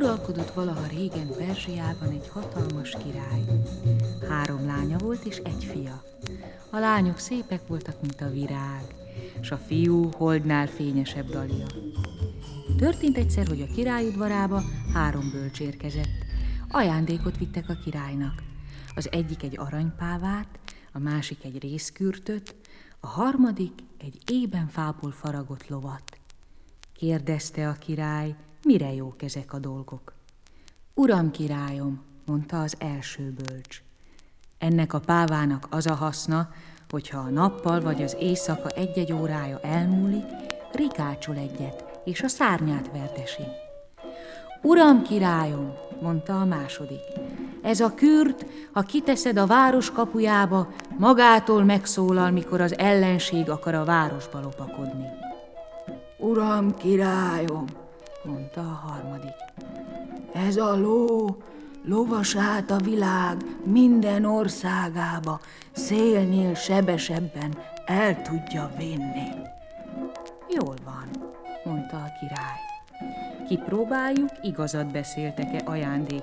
Uralkodott valaha régen Perzsiában egy hatalmas király. 3 lánya volt és 1 fia. A lányok szépek voltak, mint a virág, s a fiú holdnál fényesebb Dalia. Történt egyszer, hogy a király udvarába 3 bölcs érkezett. Ajándékot vittek a királynak. Az egyik egy aranypávát, a másik egy rézkürtöt, a harmadik egy ében fából faragott lovat. Kérdezte a király, mire jók ezek a dolgok. Uram, királyom, mondta az első bölcs, ennek a pávának az a haszna, hogyha a nappal vagy az éjszaka 1-1 órája elmúlik, rikácsol egyet, és a szárnyát verdesi. Uram, királyom, mondta a második, ez a kürt, ha kiteszed a város kapujába, magától megszólal, mikor az ellenség akar a városba lopakodni. Uram, királyom, mondta a harmadik, ez a ló lovas át a világ minden országába, szélnél sebesebben el tudja vinni. Jól van, mondta a király. Kipróbáljuk, igazat beszéltek-e ajándék